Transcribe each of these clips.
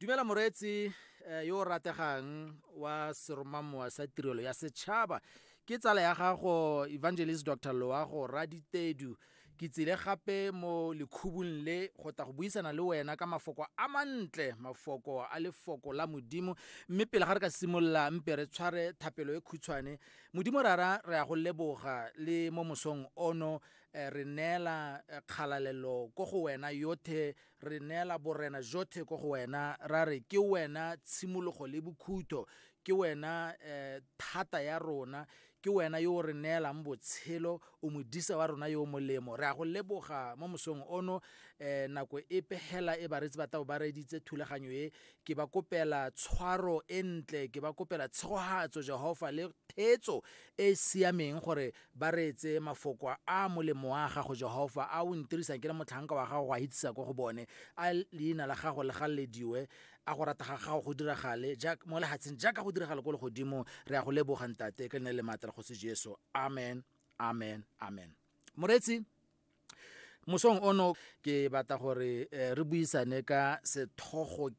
Dumela moreetsi yo o rategang wa seromamowa sa tirelo ya setšhaba ke tsala ya gago Evangelist Dr. Loago Raditedu. Ke tsile gape mo lekhubung le go ta go buisana le wena ka mafoko a mantle, mafoko a lefoko la Modimo. Mme pele ga re ka simolola mpe re tshware thapelo e khutshwane. Modimo rara re a go leboga le mo mosong ono, re neela kgalalelo ko go wena yotlhe, re neela borena jotlhe ko go wena, ra re ke wena tshimologo le bokhutlo, ke wena thata ya rona, ke wena yo re neelang botshelo, o modisa wa rona yo molemo. Re a go leboga mo mosong ono, nako e pegela e baretsi ba tao ba reditse thulaganyo e, ke ba kopela tshwaro e ntle, ke ba kopela tshegogatso Jehova le thetso e siameng gore ba reetse mafoko a molemo wa gago Jehova, a o ntirisang ke le motlhanka wa gago a itsisa ko go bone, a leina la gago le gallediwe, a go rata ga gago go diragale mo lehatsheng jaaka go diragala ko le godimo. Re a go leboga ntate ka leina le maatla la go se Jesu, amen, amen, amen. Moretsi, mosong ono ke batla gore re buisane ka sethogo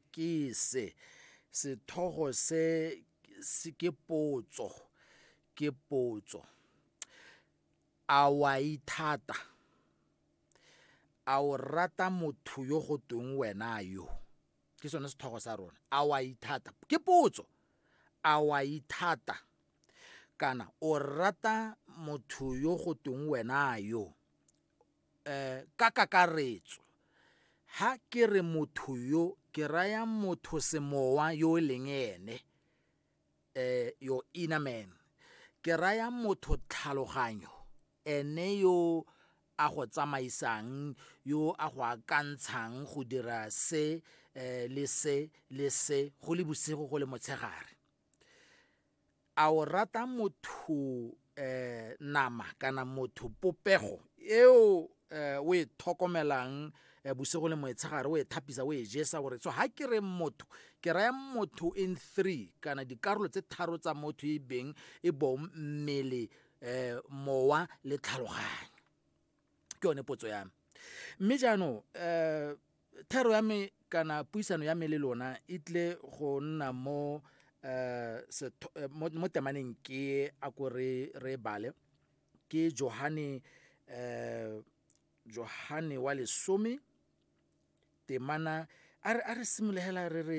sethogo se ke potso, a wa ithata, a o rata motho yo go teng wena yo, ke sone sethogo sa rona. A wa ithata ke potso, a wa ithata kana o rata motho yo go teng wena yo. Ka kakaretso, ha ke re motho yo ke raya motho semowa yo leng ene, yo inner man. Ke raya motho tlhaloganyo, ene yo a go tsamaisang, yo a go akantshang go dira se le se le se, go le bosigo go le motshegare. A o rata motho nama kana motho popego eo o e tlhokomelang bosigo le motshegare, o e thapisa, o e jesa gore. So ha ke re motho, ke raya motho in 3 kana dikarolo tse tharo tsa motho e beng e bong mmele, mowa le tlhaloganyo. Ke yone potso ya me. Mme jaanong thero ya me kana puisano ya me le lona e tle go nna mo temaneng ke a ko re bale ke Johane wa 10 temana a re simologela re